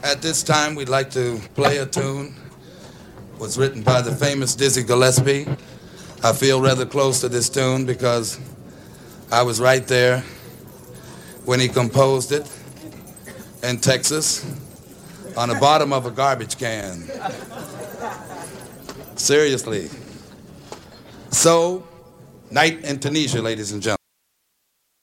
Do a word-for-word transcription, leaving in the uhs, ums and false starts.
At this time, we'd like to play a tune. It was written by the famous Dizzy Gillespie. I feel rather close to this tune because I was right there when he composed it in Texas on the bottom of a garbage can. Seriously. So, Night in Tunisia, ladies and gentlemen.